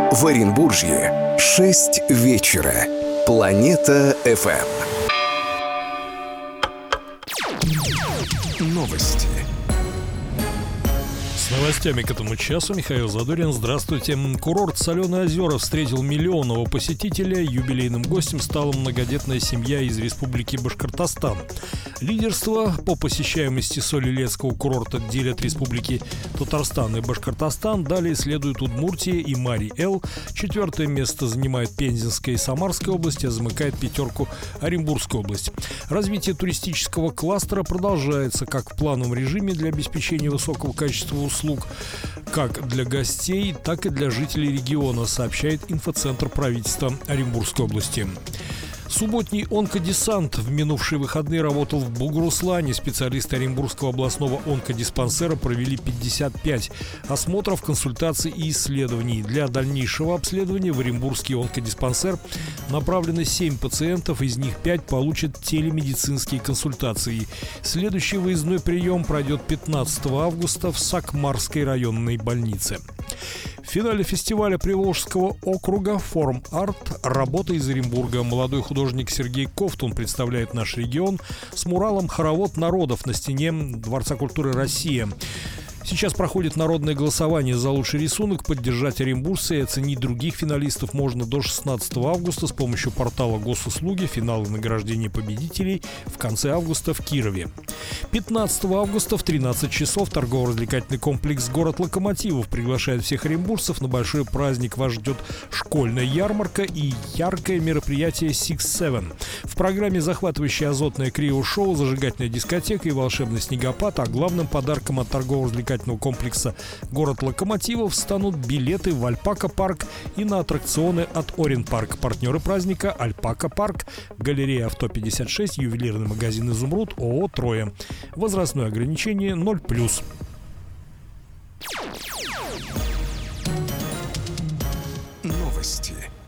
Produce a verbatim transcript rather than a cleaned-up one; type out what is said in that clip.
В Оренбуржье шесть вечера. Планета эф эм. Новости. С новостями к этому часу Михаил Задорин. Здравствуйте. Курорт Соленые озера встретил миллионного посетителя. Юбилейным гостем стала многодетная семья из Республики Башкортостан. Лидерство по посещаемости Соль-Илецкого курорта делят республики Татарстан и Башкортостан. Далее следуют Удмуртия и Марий-Эл. Четвертое место занимает Пензенская и Самарская области, а замыкает пятерку Оренбургская область. Развитие туристического кластера продолжается как в плановом режиме для обеспечения высокого качества услуг, как для гостей, так и для жителей региона, сообщает инфоцентр правительства Оренбургской области. Субботний онкодесант в минувшие выходные работал в Бугуруслане. Специалисты Оренбургского областного онкодиспансера провели пятьдесят пять осмотров, консультаций и исследований. Для дальнейшего обследования в Оренбургский онкодиспансер направлены семь пациентов, из них пять получат телемедицинские консультации. Следующий выездной прием пройдет пятнадцатого августа в Сакмарской районной больнице. В финале фестиваля Приволжского округа «Форм Арт» работа из Оренбурга. Молодой художник Сергей Ковтун представляет наш регион с муралом «Хоровод народов» на стене Дворца культуры «Россия». Сейчас проходит народное голосование за лучший рисунок. Поддержать оренбуржца и оценить других финалистов можно до шестнадцатого августа с помощью портала Госуслуги. Финал и награждение победителей в конце августа в Кирове. пятнадцатого августа в тринадцать часов торгово-развлекательный комплекс «Город Локомотивов» приглашает всех оренбуржцев на большой праздник. Вас ждет школьная ярмарка и яркое мероприятие Six Seven. В программе захватывающее азотное крио-шоу, зажигательная дискотека и волшебный снегопад, а главным подарком от торгово-развлекательного комплекса «Город Локомотивов» станут билеты в Альпака-парк и на аттракционы от Оренпарк. Партнеры праздника: Альпака-парк, галерея Авто пятьдесят шесть, ювелирный магазин «Изумруд», ООО «Троя». Возрастное ограничение ноль плюс. Новости